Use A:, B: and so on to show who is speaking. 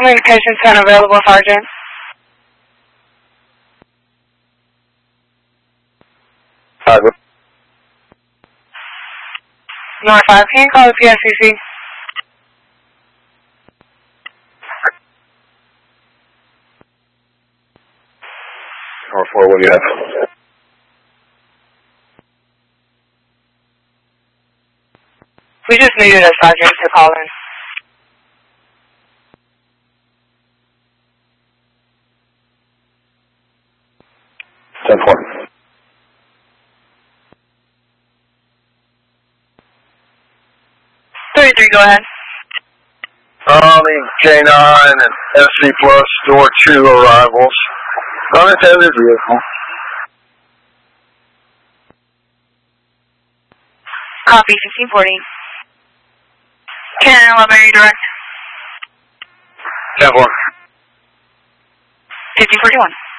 A: Communications Center available, Sergeant. North 5, can you call the PSCC?
B: North 4, what do you have?
A: We just needed a sergeant to call in.
B: Ten 4.
A: 33, go ahead.
B: Need K9 and SC Plus door 2 arrivals. Unattended vehicle.
A: Copy, 1540. 10 and 11, are you direct?
B: 10 4.
A: 1541.